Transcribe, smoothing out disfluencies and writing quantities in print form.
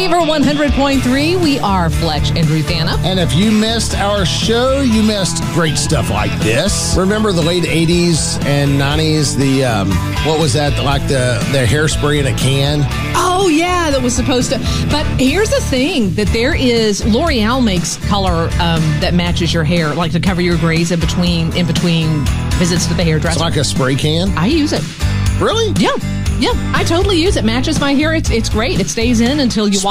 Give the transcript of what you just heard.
Flavor 100.3. We are Fletch and Ruthanna. And if you missed our show, you missed great stuff like this. Remember the late 80s and 90s, what was that, like the hairspray in a can? Oh, yeah, that was supposed to. But here's the thing, that there is, L'Oreal makes color that matches your hair, like to cover your grays in between visits to the hairdresser. It's like a spray can? I use it. Really? Yeah, I totally use it. Matches my hair. It's great. It stays in until you wash